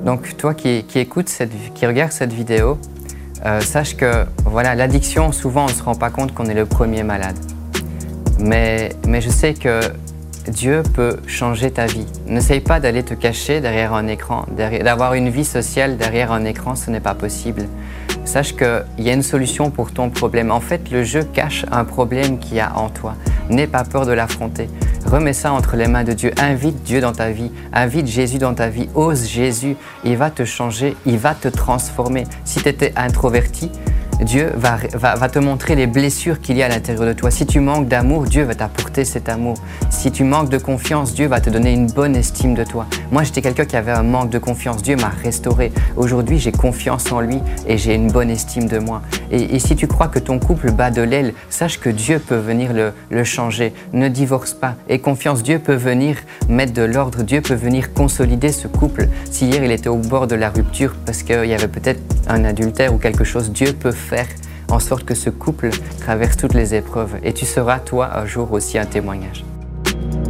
Donc toi qui écoutes, qui regarde cette vidéo, sache que voilà, l'addiction, souvent on ne se rend pas compte qu'on est le premier malade. Mais je sais que Dieu peut changer ta vie. N'essaye pas d'aller te cacher derrière un écran, d'avoir une vie sociale derrière un écran, ce n'est pas possible. Sache qu'il y a une solution pour ton problème. En fait, le jeu cache un problème qu'il y a en toi. N'aie pas peur de l'affronter. Remets ça entre les mains de Dieu. Invite Dieu dans ta vie. Invite Jésus dans ta vie. Ose Jésus. Il va te changer. Il va te transformer. Si tu étais introverti, Dieu va te montrer les blessures qu'il y a à l'intérieur de toi. Si tu manques d'amour, Dieu va t'apporter cet amour. Si tu manques de confiance, Dieu va te donner une bonne estime de toi. Moi, j'étais quelqu'un qui avait un manque de confiance. Dieu m'a restauré. Aujourd'hui, j'ai confiance en lui et j'ai une bonne estime de moi. Et si tu crois que ton couple bat de l'aile, sache que Dieu peut venir le changer. Ne divorce pas. Aie confiance, Dieu peut venir mettre de l'ordre. Dieu peut venir consolider ce couple. Si hier, il était au bord de la rupture parce qu'il y avait peut-être un adultère ou quelque chose, Dieu peut faire en sorte que ce couple traverse toutes les épreuves et tu seras toi un jour aussi un témoignage.